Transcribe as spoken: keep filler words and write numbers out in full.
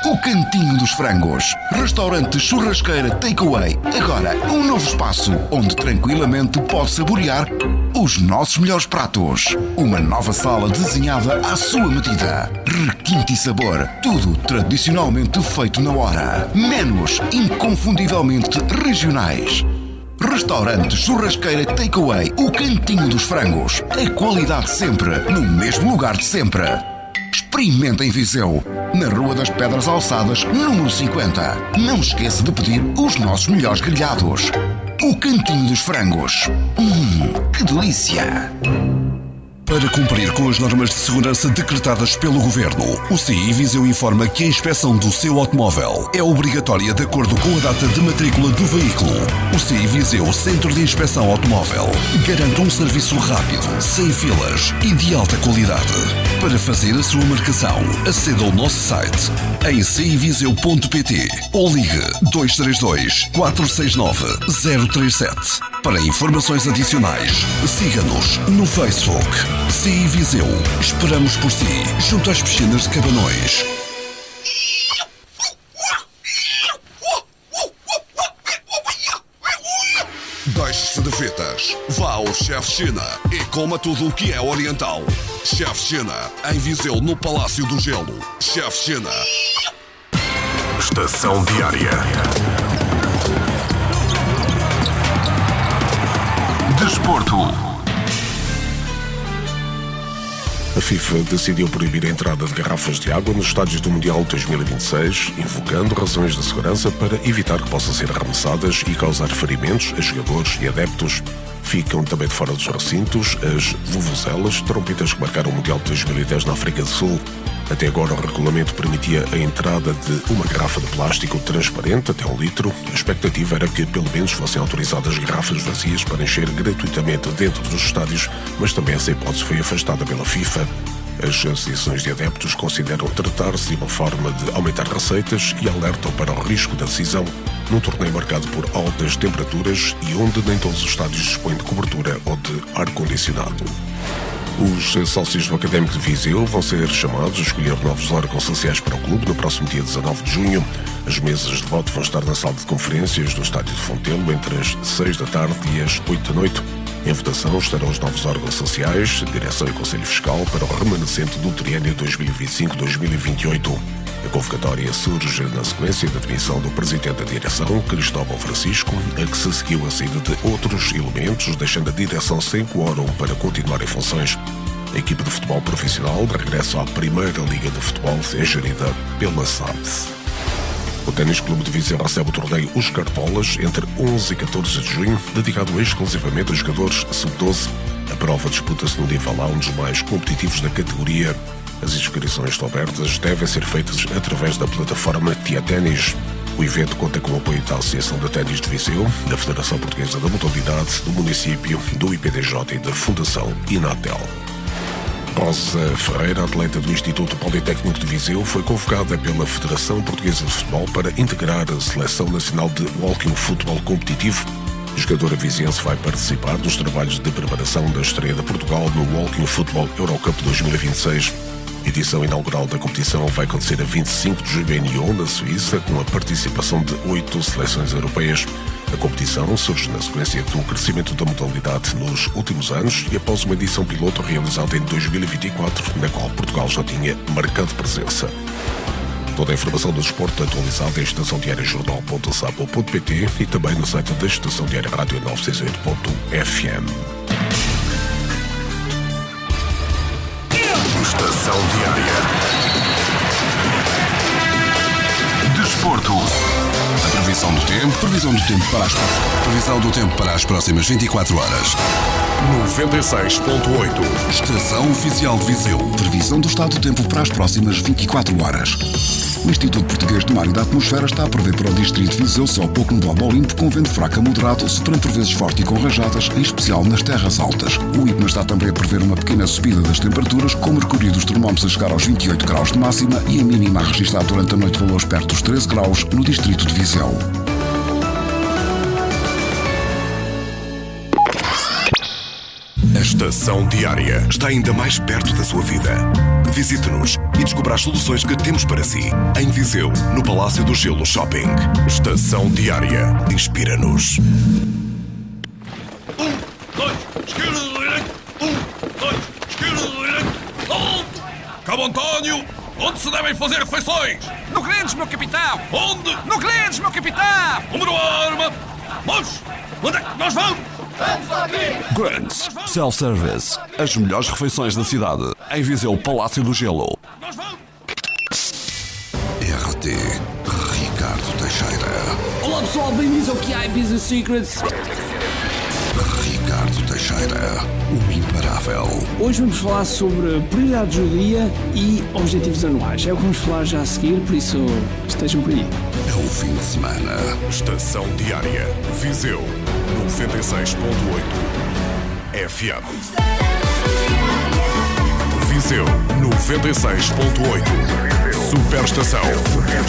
o Cantinho dos Frangos. Restaurante churrasqueira takeaway. Agora, um novo espaço onde tranquilamente pode saborear os nossos melhores pratos. Uma nova sala desenhada à sua medida. Requinte e sabor. Tudo tradicionalmente feito na hora. Menus inconfundivelmente regionais. Restaurante churrasqueira takeaway, o Cantinho dos Frangos. A qualidade sempre, no mesmo lugar de sempre. Experimenta em Viseu, na Rua das Pedras Alçadas, número cinquenta. Não esqueça de pedir os nossos melhores grelhados. O Cantinho dos Frangos. Hum, que delícia! Para cumprir com as normas de segurança decretadas pelo Governo, o C I Viseu informa que a inspeção do seu automóvel é obrigatória de acordo com a data de matrícula do veículo. O C I Viseu Centro de Inspeção Automóvel garante um serviço rápido, sem filas e de alta qualidade. Para fazer a sua marcação, aceda ao nosso site em c i viseu ponto p t ou ligue dois três dois, quatro seis nove, zero três sete. Para informações adicionais, siga-nos no Facebook. C I Viseu. Esperamos por si, junto às piscinas de Cabanões. Deixe-se de fitas. Vá ao Chef China e coma tudo o que é oriental. Chef China, em Viseu, no Palácio do Gelo. Chef China. Estação Diária. Desporto. A FIFA decidiu proibir a entrada de garrafas de água nos estádios do Mundial dois mil e vinte e seis, invocando razões de segurança para evitar que possam ser arremessadas e causar ferimentos a jogadores e adeptos. Ficam também de fora dos recintos as vuvuzelas, trompetas que marcaram o Mundial de dois mil e dez na África do Sul. Até agora o regulamento permitia a entrada de uma garrafa de plástico transparente até um litro. A expectativa era que pelo menos fossem autorizadas garrafas vazias para encher gratuitamente dentro dos estádios, mas também essa hipótese foi afastada pela FIFA. As associações de adeptos consideram tratar-se de uma forma de aumentar receitas e alertam para o risco da decisão num torneio marcado por altas temperaturas e onde nem todos os estádios dispõem de cobertura ou de ar-condicionado. Os sócios do Académico de Viseu vão ser chamados a escolher novos órgãos sociais para o clube no próximo dia dezanove de junho. As mesas de voto vão estar na sala de conferências do Estádio de Fontelo entre as seis da tarde e as oito da noite. Em votação estarão os novos órgãos sociais, Direção e Conselho Fiscal para o remanescente do triênio dois mil e vinte e cinco a dois mil e vinte e oito. A convocatória surge na sequência da demissão do Presidente da Direção, Cristóvão Francisco, a que se seguiu a saída de outros elementos, deixando a direção sem quórum para continuar em funções. A equipe de futebol profissional de regresso à Primeira Liga de Futebol é gerida pela S A D. O Ténis Clube de Viseu recebe o torneio Os Cartolas entre onze e catorze de junho, dedicado exclusivamente a jogadores sub doze. A prova disputa-se no nível lounge mais competitivos da categoria. As inscrições estão abertas, devem ser feitas através da plataforma Tia Ténis. O evento conta com o apoio da Associação de Ténis de Viseu, da Federação Portuguesa da Modalidade, do município, do I P D J e da Fundação Inatel. Rosa Ferreira, atleta do Instituto Politécnico de Viseu, foi convocada pela Federação Portuguesa de Futebol para integrar a Seleção Nacional de Walking Futebol Competitivo. A jogadora viziense vai participar dos trabalhos de preparação da estreia de Portugal no Walking Futebol Eurocup dois mil e vinte e seis. A edição inaugural da competição vai acontecer a vinte e cinco de junho em Nyon, na Suíça, com a participação de oito seleções europeias. A competição surge na sequência do crescimento da modalidade nos últimos anos e após uma edição piloto realizada em dois mil e vinte e quatro, na qual Portugal já tinha marcado presença. Toda a informação do desporto atualizada em estação diária jornal ponto sapo ponto p t e também no site da Estação Diária Rádio novecentos e sessenta e oito ponto f m. Estação Diária. Desporto. A previsão do tempo, previsão do tempo para as previsão do tempo para as próximas vinte e quatro horas. noventa e seis ponto oito. Estação Oficial de Viseu. Previsão do estado do tempo para as próximas vinte e quatro horas. O Instituto Português do Mar e da Atmosfera está a prever para o distrito de Viseu céu pouco nublado ao limpo, com vento fraco a moderado, soprando por vezes forte e com rajadas, em especial nas terras altas. O I P M A está também a prever uma pequena subida das temperaturas, com o mercúrio dos termómetros a chegar aos vinte e oito graus de máxima e a mínima a registrar durante a noite valores perto dos treze graus no distrito de Viseu. A Estação Diária. Está ainda mais perto da sua vida. Visite-nos e descubra as soluções que temos para si. Em Viseu, no Palácio do Gelo Shopping. Estação Diária. Inspira-nos. Um, dois, esquerda, direita. Um, dois, esquerda, direita. Alto! Cabo António, onde se devem fazer refeições? No Grandes, meu capitão! Onde? No Grandes, meu capitão! Número arma. Vamos! Onde é que nós vamos? Grands Self-Service. As melhores refeições da cidade. Em Viseu, Palácio do Gelo. Nós vamos! R T Ricardo Teixeira. Olá pessoal, bem-vindos ao Q I Business Secrets. Ricardo Teixeira, o imparável. Hoje vamos falar sobre prioridades do dia e objetivos anuais. É o que vamos falar já a seguir, por isso estejam por aí. É o fim de semana. Estação Diária. Viseu noventa e seis ponto oito F M. Viseu noventa e seis ponto oito. Superestação.